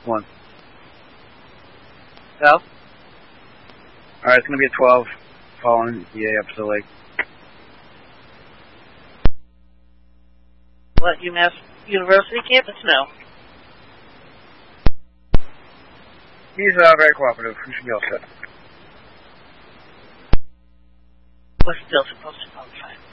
1. Go. Alright, it's going to be a 12 following EA up to the lake. What, UMass University campus? No. He's very cooperative. We should be all set. We're still supposed to qualify.